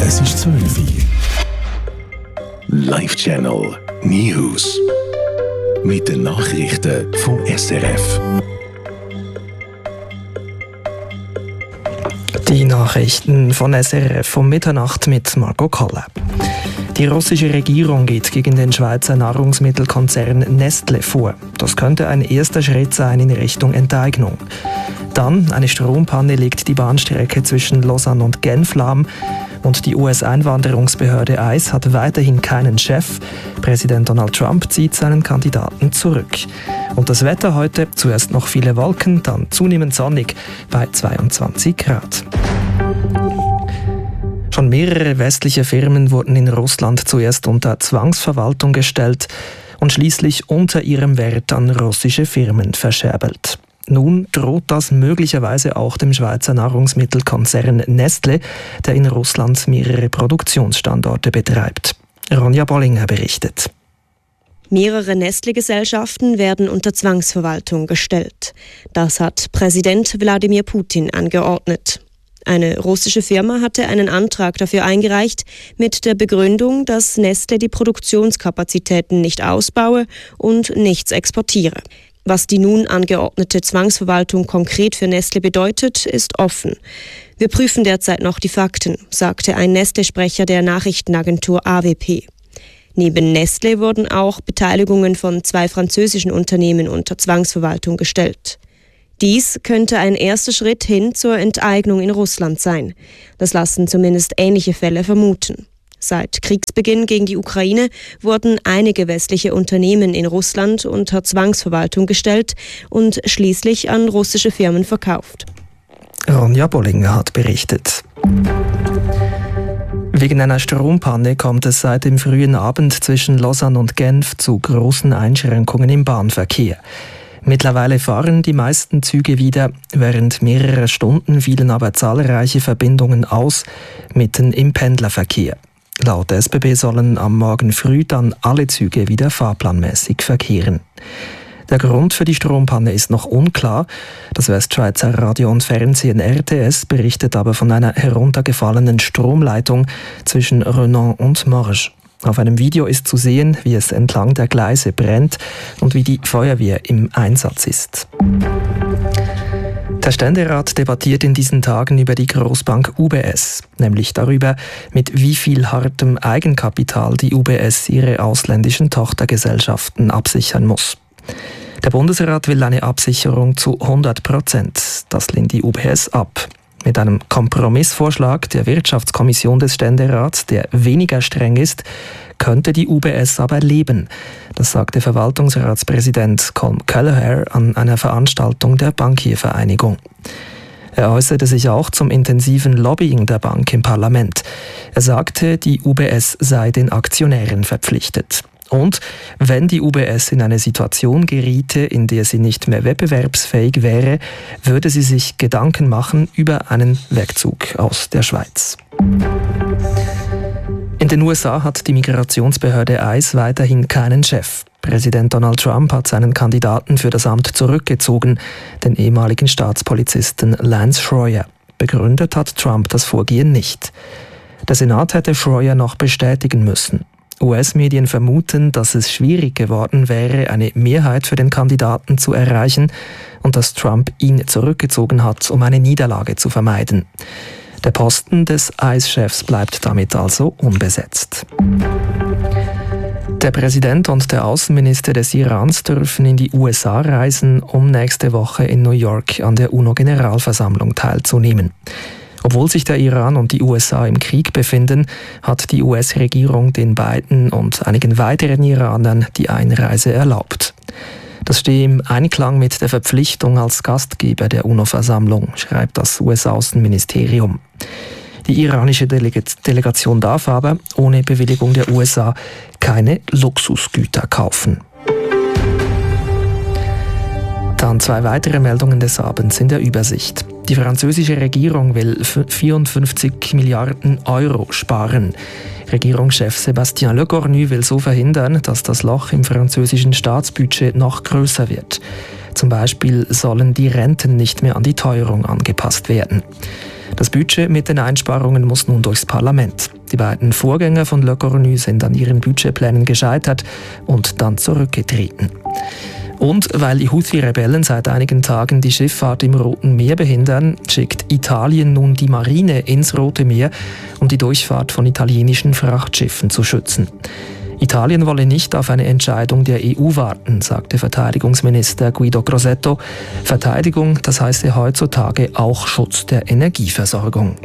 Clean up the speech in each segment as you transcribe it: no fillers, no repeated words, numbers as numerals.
Es ist 12 Uhr. Live Channel News. Mit den Nachrichten vom SRF. Die Nachrichten von SRF um Mitternacht mit Marco Koller. Die russische Regierung geht gegen den Schweizer Nahrungsmittelkonzern Nestlé vor. Das könnte ein erster Schritt sein in Richtung Enteignung. Dann eine Strompanne legt die Bahnstrecke zwischen Lausanne und Genf lahm. Und die US-Einwanderungsbehörde ICE hat weiterhin keinen Chef. Präsident Donald Trump zieht seinen Kandidaten zurück. Und das Wetter heute, zuerst noch viele Wolken, dann zunehmend sonnig bei 22 Grad. Schon mehrere westliche Firmen wurden in Russland zuerst unter Zwangsverwaltung gestellt und schließlich unter ihrem Wert an russische Firmen verscherbelt. Nun droht das möglicherweise auch dem Schweizer Nahrungsmittelkonzern Nestlé, der in Russland mehrere Produktionsstandorte betreibt. Ronja Bollinger berichtet. Mehrere Nestlé-Gesellschaften werden unter Zwangsverwaltung gestellt. Das hat Präsident Wladimir Putin angeordnet. Eine russische Firma hatte einen Antrag dafür eingereicht, mit der Begründung, dass Nestlé die Produktionskapazitäten nicht ausbaue und nichts exportiere. Was die nun angeordnete Zwangsverwaltung konkret für Nestlé bedeutet, ist offen. Wir prüfen derzeit noch die Fakten, sagte ein Nestlé-Sprecher der Nachrichtenagentur AWP. Neben Nestlé wurden auch Beteiligungen von 2 französischen Unternehmen unter Zwangsverwaltung gestellt. Dies könnte ein erster Schritt hin zur Enteignung in Russland sein. Das lassen zumindest ähnliche Fälle vermuten. Seit Kriegsbeginn gegen die Ukraine wurden einige westliche Unternehmen in Russland unter Zwangsverwaltung gestellt und schließlich an russische Firmen verkauft. Ronja Bollinger hat berichtet. Wegen einer Strompanne kommt es seit dem frühen Abend zwischen Lausanne und Genf zu großen Einschränkungen im Bahnverkehr. Mittlerweile fahren die meisten Züge wieder, während mehrerer Stunden fielen aber zahlreiche Verbindungen aus, mitten im Pendlerverkehr. Laut SBB sollen am Morgen früh dann alle Züge wieder fahrplanmäßig verkehren. Der Grund für die Strompanne ist noch unklar. Das Westschweizer Radio und Fernsehen RTS berichtet aber von einer heruntergefallenen Stromleitung zwischen Renan und Morges. Auf einem Video ist zu sehen, wie es entlang der Gleise brennt und wie die Feuerwehr im Einsatz ist. Der Ständerat debattiert in diesen Tagen über die Großbank UBS, nämlich darüber, mit wie viel hartem Eigenkapital die UBS ihre ausländischen Tochtergesellschaften absichern muss. Der Bundesrat will eine Absicherung zu 100%. Das lehnt die UBS ab. Mit einem Kompromissvorschlag der Wirtschaftskommission des Ständerats, der weniger streng ist, könnte die UBS aber leben. Das sagte Verwaltungsratspräsident Colm Kelleher an einer Veranstaltung der Bankiervereinigung. Er äußerte sich auch zum intensiven Lobbying der Bank im Parlament. Er sagte, die UBS sei den Aktionären verpflichtet. Und wenn die UBS in eine Situation geriete, in der sie nicht mehr wettbewerbsfähig wäre, würde sie sich Gedanken machen über einen Wegzug aus der Schweiz. In den USA hat die Migrationsbehörde ICE weiterhin keinen Chef. Präsident Donald Trump hat seinen Kandidaten für das Amt zurückgezogen, den ehemaligen Staatspolizisten Lance Schroyer. Begründet hat Trump das Vorgehen nicht. Der Senat hätte Schroyer noch bestätigen müssen. US-Medien vermuten, dass es schwierig geworden wäre, eine Mehrheit für den Kandidaten zu erreichen und dass Trump ihn zurückgezogen hat, um eine Niederlage zu vermeiden. Der Posten des ICE-Chefs bleibt damit also unbesetzt. Der Präsident und der Außenminister des Irans dürfen in die USA reisen, um nächste Woche in New York an der UNO-Generalversammlung teilzunehmen. Obwohl sich der Iran und die USA im Krieg befinden, hat die US-Regierung den beiden und einigen weiteren Iranern die Einreise erlaubt. Das stehe im Einklang mit der Verpflichtung als Gastgeber der UNO-Versammlung, schreibt das US-Außenministerium. Die iranische Delegation darf aber ohne Bewilligung der USA keine Luxusgüter kaufen. Dann 2 weitere Meldungen des Abends in der Übersicht. Die französische Regierung will 54 Milliarden Euro sparen. Regierungschef Sébastien Lecornu will so verhindern, dass das Loch im französischen Staatsbudget noch größer wird. Zum Beispiel sollen die Renten nicht mehr an die Teuerung angepasst werden. Das Budget mit den Einsparungen muss nun durchs Parlament. Die beiden Vorgänger von Le Cornu sind an ihren Budgetplänen gescheitert und dann zurückgetreten. Und weil die Houthi-Rebellen seit einigen Tagen die Schifffahrt im Roten Meer behindern, schickt Italien nun die Marine ins Rote Meer, um die Durchfahrt von italienischen Frachtschiffen zu schützen. Italien wolle nicht auf eine Entscheidung der EU warten, sagte Verteidigungsminister Guido Crosetto. Verteidigung, das heißt ja heutzutage auch Schutz der Energieversorgung.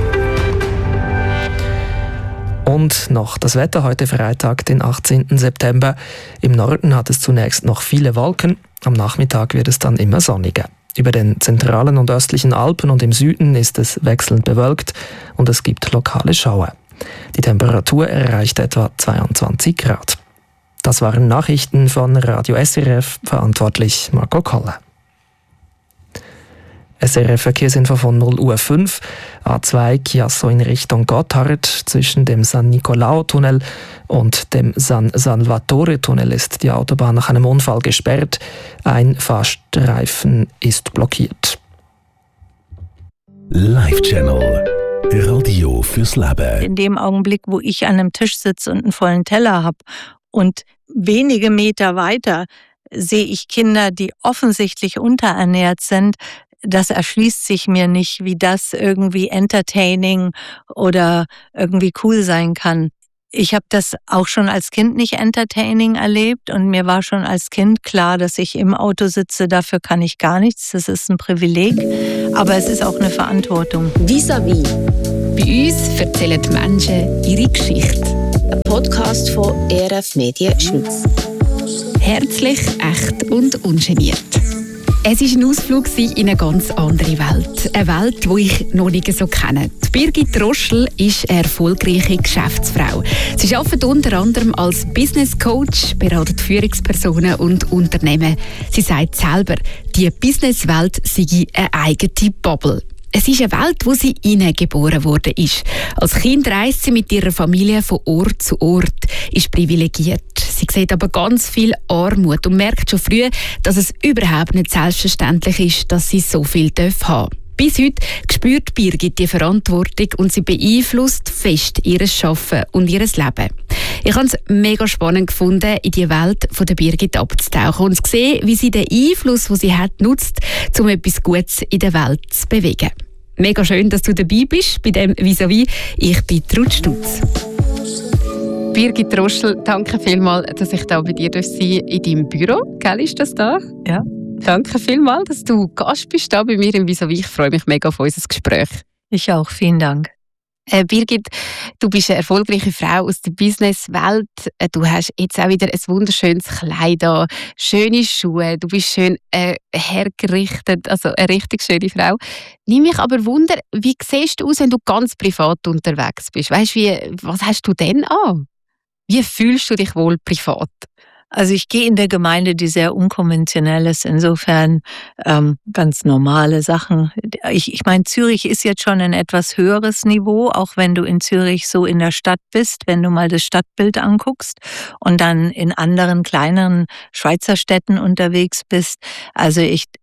Und noch das Wetter heute Freitag, den 18. September. Im Norden hat es zunächst noch viele Wolken. Am Nachmittag wird es dann immer sonniger. Über den zentralen und östlichen Alpen und im Süden ist es wechselnd bewölkt und es gibt lokale Schauer. Die Temperatur erreicht etwa 22 Grad. Das waren Nachrichten von Radio SRF, verantwortlich Marco Koller. SRF-Verkehrsinfo von 0:05 Uhr, A2 Chiasso in Richtung Gotthard. Zwischen dem San Nicolao-Tunnel und dem San Salvatore-Tunnel ist die Autobahn nach einem Unfall gesperrt. Ein Fahrstreifen ist blockiert. Live-Channel. Radio fürs Leben. In dem Augenblick, wo ich an einem Tisch sitze und einen vollen Teller habe und wenige Meter weiter sehe ich Kinder, die offensichtlich unterernährt sind, das erschließt sich mir nicht, wie das irgendwie entertaining oder irgendwie cool sein kann. Ich habe das auch schon als Kind nicht entertaining erlebt und mir war schon als Kind klar, dass ich im Auto sitze, dafür kann ich gar nichts, das ist ein Privileg, aber es ist auch eine Verantwortung. Vis-à-vis. Bei uns erzählen die Menschen ihre Geschichte. Ein Podcast von ERF Medien Schweiz. Herzlich, echt und ungeniert. Es war ein Ausflug in eine ganz andere Welt. Eine Welt, die ich noch nicht so kenne. Die Birgit Roschel ist eine erfolgreiche Geschäftsfrau. Sie arbeitet unter anderem als Business Coach, beratet Führungspersonen und Unternehmen. Sie sagt selber, die Businesswelt sei eine eigene Bubble. Es ist eine Welt, wo sie hineingeboren worden ist. Als Kind reist sie mit ihrer Familie von Ort zu Ort, ist privilegiert. Sie sieht aber ganz viel Armut und merkt schon früh, dass es überhaupt nicht selbstverständlich ist, dass sie so viel haben darf. Bis heute spürt Birgit die Verantwortung und sie beeinflusst fest ihr Schaffen und ihr Leben. Ich habe es mega spannend gefunden, in die Welt von der Birgit abzutauchen und zu sehen, wie sie den Einfluss, den sie hat, nutzt, um etwas Gutes in der Welt zu bewegen. Mega schön, dass du dabei bist bei dem Vis-à-vis. Ich bin Ruth Stutz. Birgit Roschel, danke vielmals, dass ich da bei dir sein in deinem Büro. Gell, ist das da? Ja. Danke vielmals, dass du Gast bist da bei mir im Vis-à-vis. Ich freue mich mega auf unser Gespräch. Ich auch, vielen Dank. Birgit, du bist eine erfolgreiche Frau aus der Businesswelt. Du hast jetzt auch wieder ein wunderschönes Kleid an, schöne Schuhe, du bist schön hergerichtet, also eine richtig schöne Frau. Nimm mich aber Wunder, wie siehst du aus, wenn du ganz privat unterwegs bist? Weißt du, was hast du denn an? Wie fühlst du dich wohl privat? Also ich gehe in der Gemeinde, die sehr unkonventionell ist, insofern ganz normale Sachen. Ich meine, Zürich ist jetzt schon ein etwas höheres Niveau, auch wenn du in Zürich so in der Stadt bist, wenn du mal das Stadtbild anguckst und dann in anderen kleineren Schweizer Städten unterwegs bist. Also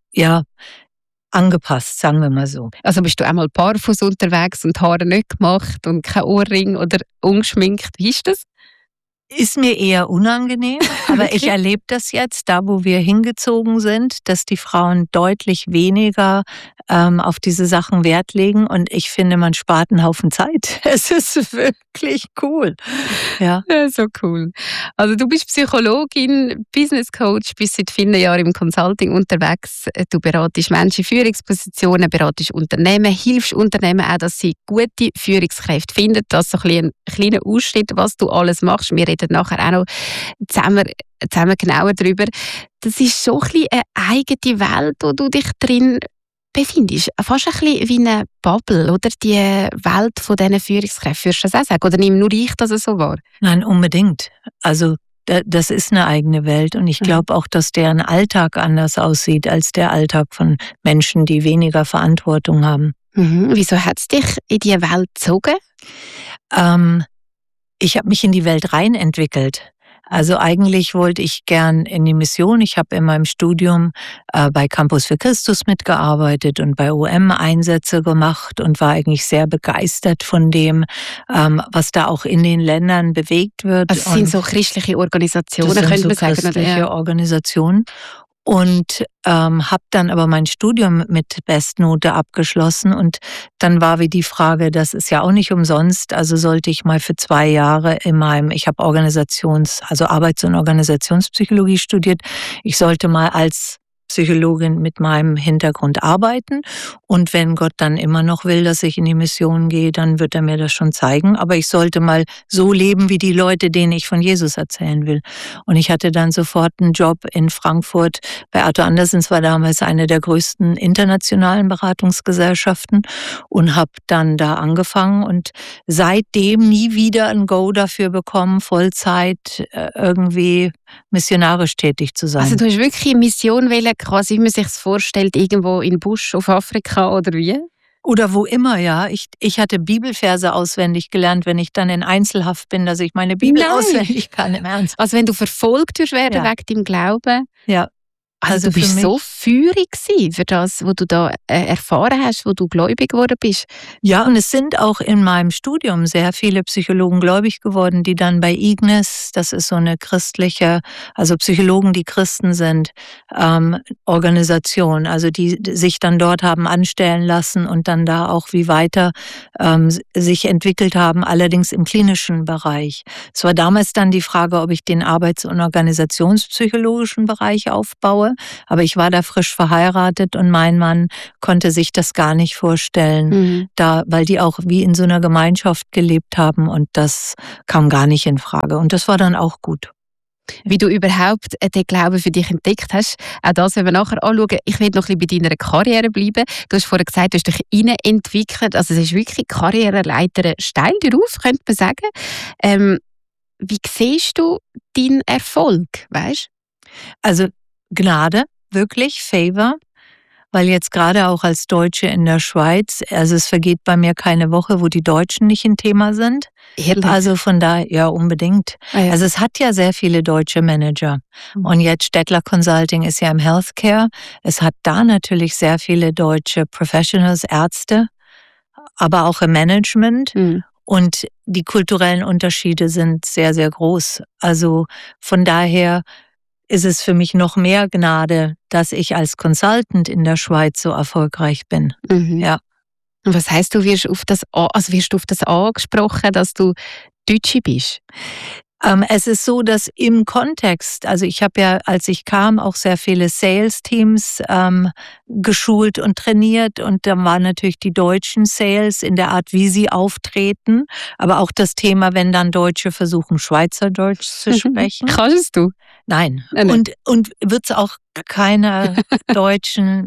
angepasst, sagen wir mal so. Also bist du einmal barfuß unterwegs und Haare nicht gemacht und kein Ohrring oder ungeschminkt? Wie ist das? Ist mir eher unangenehm, aber ich erlebe das jetzt, da wo wir hingezogen sind, dass die Frauen deutlich weniger auf diese Sachen Wert legen und ich finde, man spart einen Haufen Zeit. Es ist wirklich cool. Ja, so cool. Also du bist Psychologin, Business Coach, bist seit vielen Jahren im Consulting unterwegs. Du beratest Menschen in Führungspositionen, beratest Unternehmen, hilfst Unternehmen auch, dass sie gute Führungskräfte finden. Das ist so ein kleiner Ausschnitt, was du alles machst. Wir reden nachher auch noch zusammen genauer darüber. Das ist so ein bisschen eine eigene Welt, wo du dich drin befindest. Fast ein bisschen wie eine Bubble, oder? Die Welt von diesen Führungskräften. Würdest du das auch sagen? Oder nehme nur ich das so wahr? Nein, unbedingt. Also das ist eine eigene Welt und ich glaube auch, dass deren Alltag anders aussieht als der Alltag von Menschen, die weniger Verantwortung haben. Wieso hat es dich in diese Welt gezogen? Ich habe mich in die Welt rein entwickelt. Also eigentlich wollte ich gern in die Mission. Ich habe in meinem Studium bei Campus für Christus mitgearbeitet und bei OM Einsätze gemacht und war eigentlich sehr begeistert von dem, was da auch in den Ländern bewegt wird. Also es sind so christliche Organisationen, könnte man sagen. Christliche Organisationen. Und habe dann aber mein Studium mit Bestnote abgeschlossen und dann war wie die Frage, das ist ja auch nicht umsonst, also sollte ich mal für 2 Jahre ich habe Arbeits- und Organisationspsychologie studiert, ich sollte mal als Psychologin mit meinem Hintergrund arbeiten und wenn Gott dann immer noch will, dass ich in die Mission gehe, dann wird er mir das schon zeigen, aber ich sollte mal so leben wie die Leute, denen ich von Jesus erzählen will. Und ich hatte dann sofort einen Job in Frankfurt bei Arthur Andersen, es war damals eine der größten internationalen Beratungsgesellschaften und habe dann da angefangen und seitdem nie wieder ein Go dafür bekommen, Vollzeit irgendwie missionarisch tätig zu sein. Also du hast wirklich eine Mission wählen, quasi wie man sich es vorstellt, irgendwo in Busch auf Afrika oder wie? Oder wo immer, ja. Ich hatte Bibelverse auswendig gelernt, wenn ich dann in Einzelhaft bin, dass ich meine Bibel auswendig kann, im Ernst. Also wenn du verfolgt wirst werden wegen deinem Glauben. Ja. Also du bist so feurig gewesen für das, was du da erfahren hast, wo du gläubig geworden bist. Ja, und es sind auch in meinem Studium sehr viele Psychologen gläubig geworden, die dann bei Ignis, das ist so eine christliche, also Psychologen, die Christen sind, Organisation, also die sich dann dort haben anstellen lassen und dann da auch wie weiter sich entwickelt haben, allerdings im klinischen Bereich. Es war damals dann die Frage, ob ich den Arbeits- und Organisationspsychologischen Bereich aufbaue. Aber ich war da frisch verheiratet und mein Mann konnte sich das gar nicht vorstellen, weil die auch wie in so einer Gemeinschaft gelebt haben und das kam gar nicht in Frage. Und das war dann auch gut. Wie du überhaupt den Glauben für dich entdeckt hast, auch das werden wir nachher anschauen. Ich will noch ein bisschen bei deiner Karriere bleiben. Du hast vorhin gesagt, du hast dich entwickelt. Also es ist wirklich Karriereleiter steil drauf, könnte man sagen. Wie siehst du deinen Erfolg, weißt? Also Gnade, wirklich, Favor, weil jetzt gerade auch als Deutsche in der Schweiz, also es vergeht bei mir keine Woche, wo die Deutschen nicht ein Thema sind. Ehrlich? Also von daher, ja, unbedingt. Ja. Also es hat ja sehr viele deutsche Manager. Und jetzt Stettler Consulting ist ja im Healthcare. Es hat da natürlich sehr viele deutsche Professionals, Ärzte, aber auch im Management. Und die kulturellen Unterschiede sind sehr, sehr groß. Also von daher ist es für mich noch mehr Gnade, dass ich als Consultant in der Schweiz so erfolgreich bin. Ja. Und was heisst, du wirst auf das angesprochen, dass du Deutsche bist? Es ist so, dass im Kontext, also ich habe ja, als ich kam, auch sehr viele Sales-Teams geschult und trainiert und dann waren natürlich die deutschen Sales in der Art, wie sie auftreten, aber auch das Thema, wenn dann Deutsche versuchen, Schweizerdeutsch zu sprechen. Kannst du? Nein. Und wird es auch keiner deutschen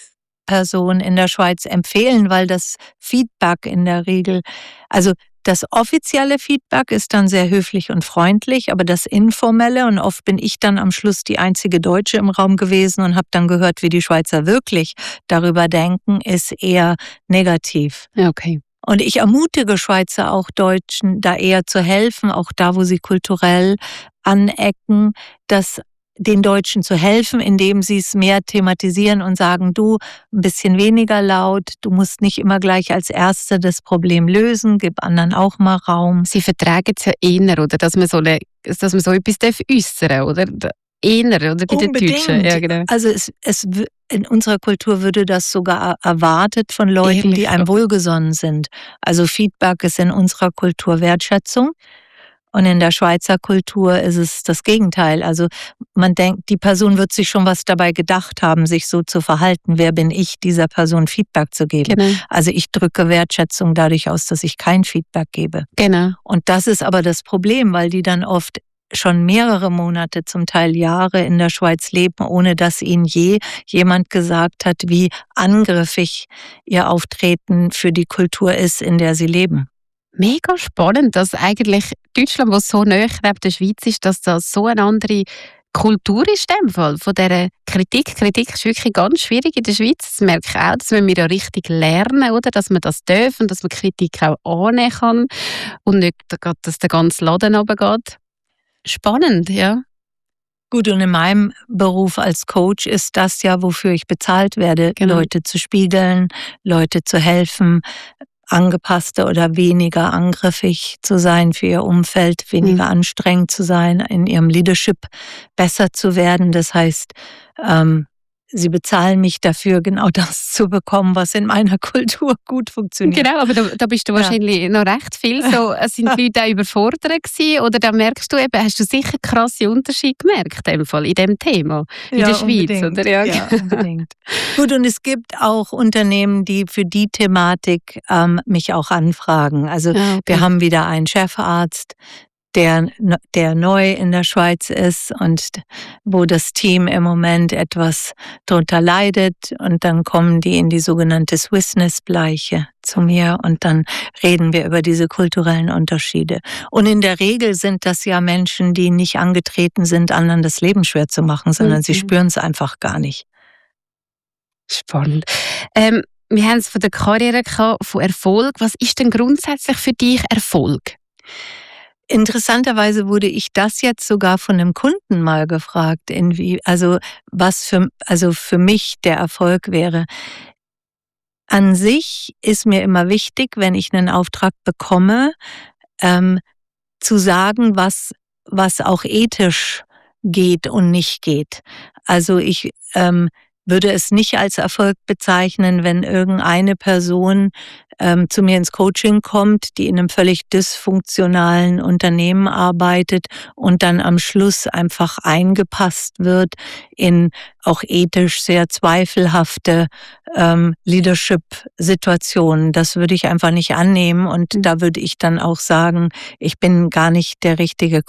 Person in der Schweiz empfehlen, weil das Feedback in der Regel, also das offizielle Feedback ist dann sehr höflich und freundlich, aber das informelle, und oft bin ich dann am Schluss die einzige Deutsche im Raum gewesen und habe dann gehört, wie die Schweizer wirklich darüber denken, ist eher negativ. Okay. Und ich ermutige Schweizer, auch Deutschen, da eher zu helfen, auch da, wo sie kulturell anecken, den Deutschen zu helfen, indem sie es mehr thematisieren und sagen, du, ein bisschen weniger laut, du musst nicht immer gleich als Erste das Problem lösen, gib anderen auch mal Raum. Sie vertragen es ja eher, oder? Dass man so etwas äußern darf, oder? Eher, oder? Bei den Deutschen. Ja, genau. Also in unserer Kultur würde das sogar erwartet von Leuten, die einem wohlgesonnen sind. Also Feedback ist in unserer Kultur Wertschätzung. Und in der Schweizer Kultur ist es das Gegenteil. Also man denkt, die Person wird sich schon was dabei gedacht haben, sich so zu verhalten. Wer bin ich, dieser Person Feedback zu geben? Genau. Also ich drücke Wertschätzung dadurch aus, dass ich kein Feedback gebe. Genau. Und das ist aber das Problem, weil die dann oft schon mehrere Monate, zum Teil Jahre in der Schweiz leben, ohne dass ihnen je jemand gesagt hat, wie angriffig ihr Auftreten für die Kultur ist, in der sie leben. Mega spannend, dass eigentlich Deutschland, was so nahe neben der Schweiz ist, dass das so eine andere Kultur ist in dem Fall. Von dieser Kritik. Kritik ist wirklich ganz schwierig in der Schweiz. Das merke ich auch, dass wir ja richtig lernen, oder? Dass man das darf und dass man Kritik auch annehmen kann und nicht, dass der ganze Laden runtergeht. Spannend, ja. Gut, und in meinem Beruf als Coach ist das ja, wofür ich bezahlt werde, Genau. Leute zu spiegeln, Leute zu helfen, angepasster oder weniger angriffig zu sein für ihr Umfeld, weniger anstrengend zu sein, in ihrem Leadership besser zu werden. Das heißt, sie bezahlen mich dafür, genau das zu bekommen, was in meiner Kultur gut funktioniert. Genau, aber da bist du wahrscheinlich noch recht viel so. Sind die Leute auch überfordert gewesen? Oder da merkst du eben, hast du sicher krasse Unterschiede gemerkt in dem Thema in der Schweiz? Unbedingt. Oder? Ja, unbedingt. Gut, und es gibt auch Unternehmen, die für die Thematik mich auch anfragen. Also wir haben wieder einen Chefarzt, der neu in der Schweiz ist und wo das Team im Moment etwas drunter leidet. Und dann kommen die in die sogenannte Swissness-Bleiche zu mir und dann reden wir über diese kulturellen Unterschiede. Und in der Regel sind das ja Menschen, die nicht angetreten sind, anderen das Leben schwer zu machen, sondern sie spüren es einfach gar nicht. Spannend. Wir haben es von der Karriere gehabt, von Erfolg. Was ist denn grundsätzlich für dich Erfolg? Interessanterweise wurde ich das jetzt sogar von einem Kunden mal gefragt, was für mich der Erfolg wäre. An sich ist mir immer wichtig, wenn ich einen Auftrag bekomme, zu sagen, was auch ethisch geht und nicht geht. Also ich würde es nicht als Erfolg bezeichnen, wenn irgendeine Person zu mir ins Coaching kommt, die in einem völlig dysfunktionalen Unternehmen arbeitet und dann am Schluss einfach eingepasst wird in auch ethisch sehr zweifelhafte Leadership-Situationen. Das würde ich einfach nicht annehmen und da würde ich dann auch sagen, ich bin gar nicht der richtige